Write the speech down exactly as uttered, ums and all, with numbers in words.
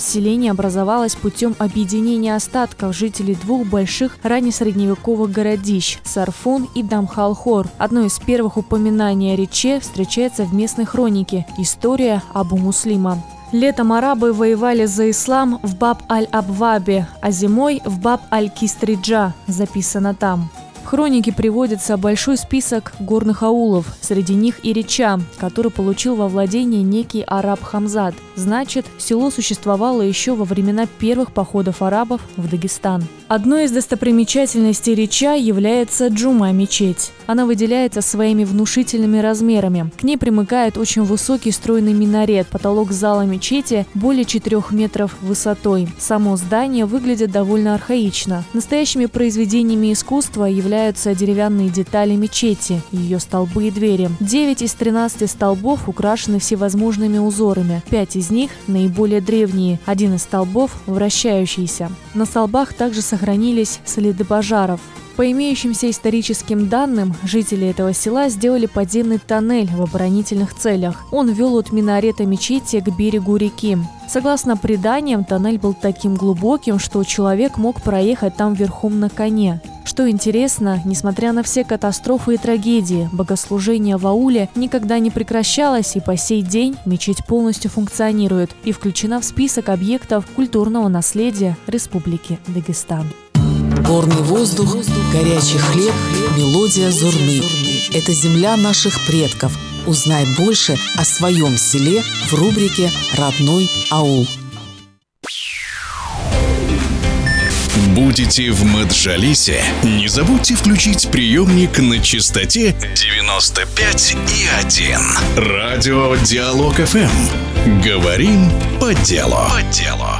селение образовалось путем объединения остатков жителей двух больших раннесредневековых городищ – Сарфун и Дамхалхор. Одно из первых упоминаний о Рече встречается в местной хронике «История Абу-Муслима». Летом арабы воевали за ислам в Баб-аль-Абвабе, а зимой в Баб-аль-Кистриджа, записано там. В хронике приводится большой список горных аулов, среди них и Реча, который получил во владение некий араб Хамзат. Значит, село существовало еще во времена первых походов арабов в Дагестан. Одной из достопримечательностей Реча является Джума-мечеть. Она выделяется своими внушительными размерами. К ней примыкает очень высокий стройный минарет, потолок зала мечети более четырех метров высотой. Само здание выглядит довольно архаично. Настоящими произведениями искусства являются деревянные детали мечети, ее столбы и двери. Девять из тринадцати столбов украшены всевозможными узорами. Пять из них наиболее древние, один из столбов вращающийся. На столбах также сохранились следы пожаров. По имеющимся историческим данным, жители этого села сделали подземный тоннель в оборонительных целях. Он вел от минарета мечети к берегу реки. Согласно преданиям, тоннель был таким глубоким, что человек мог проехать там верхом на коне. Что интересно, несмотря на все катастрофы и трагедии, богослужение в ауле никогда не прекращалось, и по сей день мечеть полностью функционирует и включена в список объектов культурного наследия Республики Дагестан. Горный воздух, горячий хлеб, мелодия Зурны. Это земля наших предков. Узнай больше о своем селе в рубрике «Родной аул». Будете в Маджалисе? Не забудьте включить приемник на частоте девяносто пять и один. Радио Диалог эф эм. Говорим по делу. По делу.